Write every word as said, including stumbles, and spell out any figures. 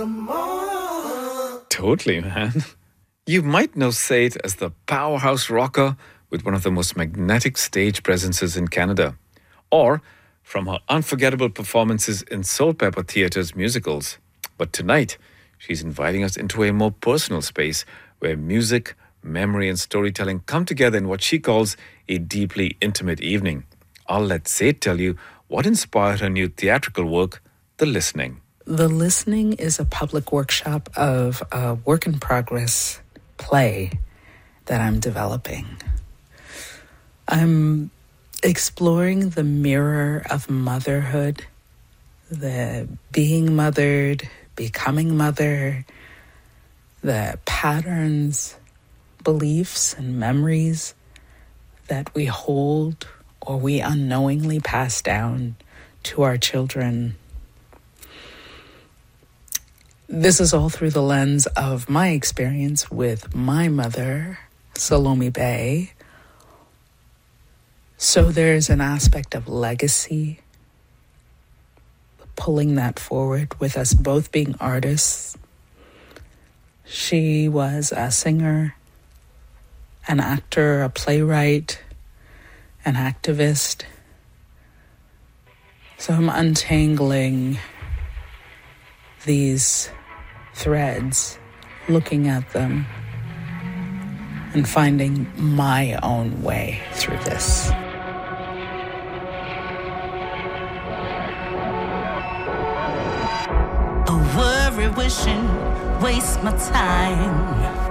Totally, man. You might know Said as the powerhouse rocker with one of the most magnetic stage presences in Canada, or from her unforgettable performances in Soul Pepper Theatre's musicals. But tonight, she's inviting us into a more personal space where music, memory, and storytelling come together in what she calls a deeply intimate evening. I'll let Said tell you what inspired her new theatrical work, The Listening. The Listening is a public workshop of a work in progress play that I'm developing. I'm exploring the mirror of motherhood, the being mothered, becoming mother, the patterns, beliefs, and memories that we hold or we unknowingly pass down to our children. This is all through the lens of my experience with my mother, Salome Bay. So there's an aspect of legacy, pulling that forward with us both being artists. She was a singer, an actor, a playwright, an activist. So I'm untangling these threads, looking at them, and finding my own way through this. A worry wishing waste my time.